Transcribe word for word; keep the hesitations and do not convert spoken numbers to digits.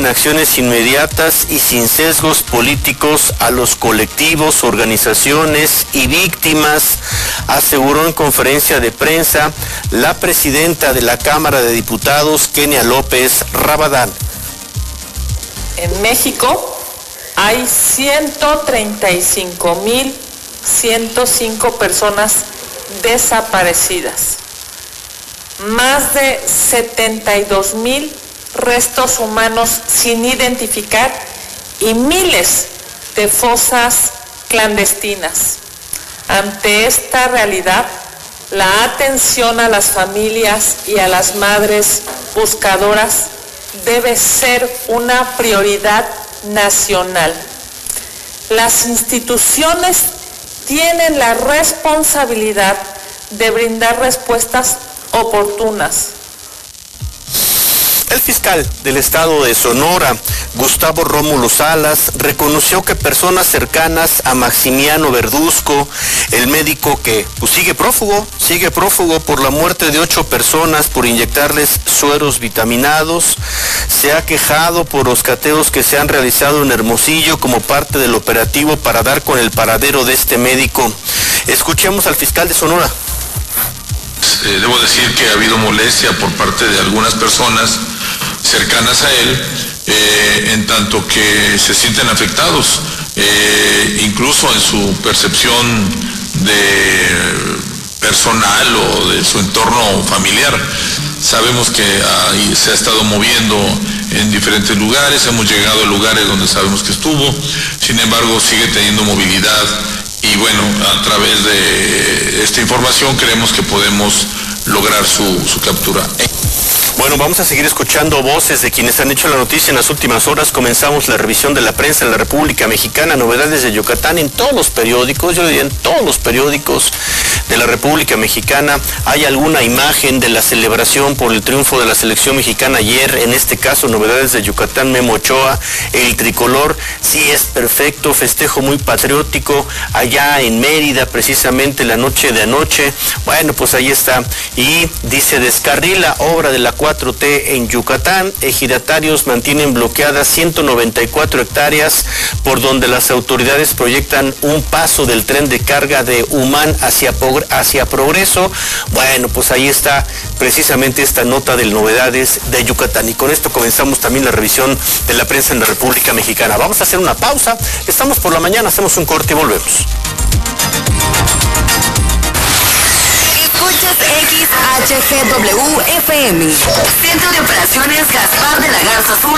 acciones inmediatas y sin sesgos políticos a los colectivos, organizaciones y víctimas, aseguró en conferencia de prensa la presidenta de la Cámara de Diputados, Kenia López Rabadán. En México hay ciento treinta y cinco mil ciento cinco personas desaparecidas, más de setenta y dos mil restos humanos sin identificar y miles de fosas clandestinas. Ante esta realidad, la atención a las familias y a las madres buscadoras debe ser una prioridad nacional. Las instituciones tienen la responsabilidad de brindar respuestas oportunas. El fiscal del estado de Sonora, Gustavo Rómulo Salas, reconoció que personas cercanas a Maximiano Verduzco, el médico que pues, sigue prófugo, sigue prófugo por la muerte de ocho personas por inyectarles sueros vitaminados, se ha quejado por los cateos que se han realizado en Hermosillo como parte del operativo para dar con el paradero de este médico. Escuchemos al fiscal de Sonora. Eh, debo decir que ha habido molestia por parte de algunas personas cercanas a él, eh, en tanto que se sienten afectados, eh, incluso en su percepción de personal o de su entorno familiar. Sabemos que ahí se ha estado moviendo en diferentes lugares, hemos llegado a lugares donde sabemos que estuvo, sin embargo sigue teniendo movilidad y bueno, a través de esta información creemos que podemos lograr su, su captura. Bueno, vamos a seguir escuchando voces de quienes han hecho la noticia en las últimas horas. Comenzamos la revisión de la prensa en la República Mexicana, novedades de Yucatán en todos los periódicos, yo diría en todos los periódicos de la República Mexicana. Hay alguna imagen de la celebración por el triunfo de la selección mexicana ayer, en este caso novedades de Yucatán, Memo Ochoa, el tricolor, sí es perfecto, festejo muy patriótico allá en Mérida, precisamente la noche de anoche. Bueno, pues ahí está. Y dice, descarrila obra de la cuatro T en Yucatán, ejidatarios mantienen bloqueadas ciento noventa y cuatro hectáreas por donde las autoridades proyectan un paso del tren de carga de Humán hacia, hacia Progreso. Bueno, pues ahí está precisamente esta nota de novedades de Yucatán. Y con esto comenzamos también la revisión de la prensa en la República Mexicana. Vamos a hacer una pausa, estamos por la mañana, hacemos un corte y volvemos. Escuchas X H G W F M, Centro de Operaciones Gaspar de la Garza Sur